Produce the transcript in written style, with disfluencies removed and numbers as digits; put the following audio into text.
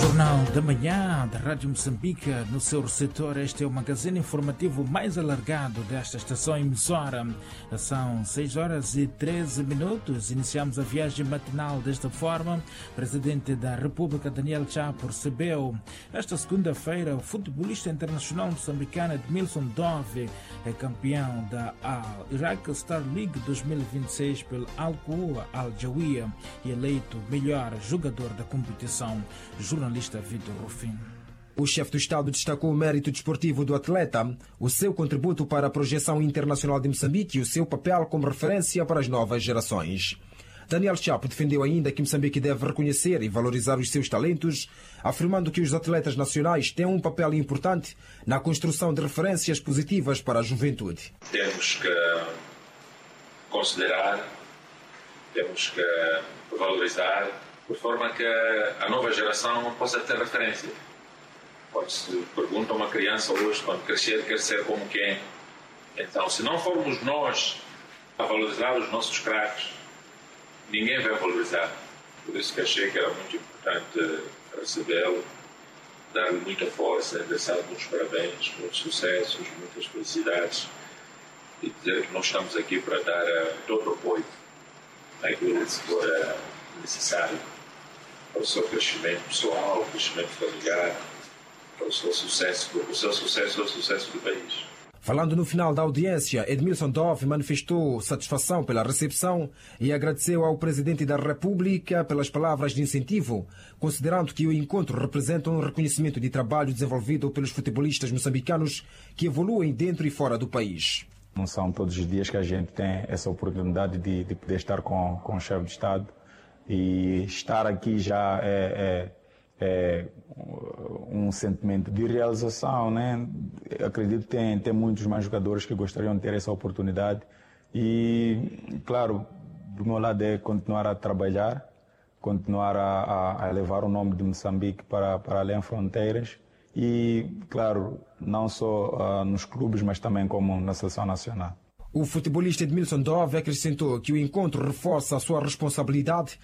Jornal da Manhã da Rádio Moçambique, no seu receptor. Este é o magazine informativo mais alargado desta estação emissora. São 6 horas e 13 minutos. Iniciamos a viagem matinal desta forma. O Presidente da República, Daniel Chapo, recebeu esta segunda-feira o futebolista internacional moçambicano Edmilson Dove, campeão da Iraq Star League 2026 pelo Al-Quwa Al-Jawiya e eleito melhor jogador da competição. Jornalista Vitor Rufino. O chefe do Estado destacou o mérito desportivo do atleta, o seu contributo para a projeção internacional de Moçambique e o seu papel como referência para as novas gerações. Daniel Chapo defendeu ainda que Moçambique deve reconhecer e valorizar os seus talentos, afirmando que os atletas nacionais têm um papel importante na construção de referências positivas para a juventude. Temos que considerar, temos que valorizar, de forma que a nova geração possa ter referência. Quando se pergunta a uma criança hoje, quando crescer, quer ser como quem? Então, se não formos nós a valorizar os nossos craques, ninguém vai valorizar. Por isso que achei que era muito importante recebê-lo, dar-lhe muita força, endereçar muitos parabéns, muitos sucessos, muitas felicidades e dizer que nós estamos aqui para dar todo o apoio àquilo que for necessário para o seu crescimento pessoal, o crescimento familiar, para o seu sucesso, porque o seu sucesso é o sucesso do país. Falando no final da audiência, Edmilson Dove manifestou satisfação pela recepção e agradeceu ao Presidente da República pelas palavras de incentivo, considerando que o encontro representa um reconhecimento de trabalho desenvolvido pelos futebolistas moçambicanos que evoluem dentro e fora do país. Não são todos os dias que a gente tem essa oportunidade de poder estar com o chefe de Estado. E estar aqui já é um sentimento de realização, né? Acredito que tem muitos mais jogadores que gostariam de ter essa oportunidade. E, claro, do meu lado é continuar a trabalhar, continuar a levar o nome de Moçambique para além fronteiras. E, claro, não só nos clubes, mas também como na seleção nacional. O futebolista Edmilson Dove acrescentou que o encontro reforça a sua responsabilidade